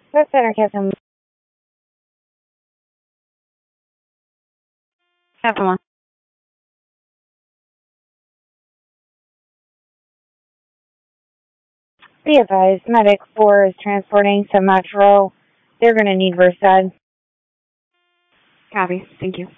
West Center, Captain. Captain 1. Be advised, Medic 4 is transporting to Metro. They're going to need Versed. Copy. Thank you.